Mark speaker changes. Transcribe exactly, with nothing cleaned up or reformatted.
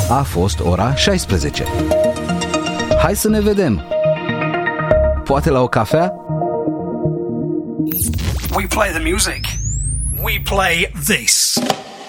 Speaker 1: A fost ora șaisprezece. Hai să ne vedem. Poate la o cafea?
Speaker 2: We play the music. We play this.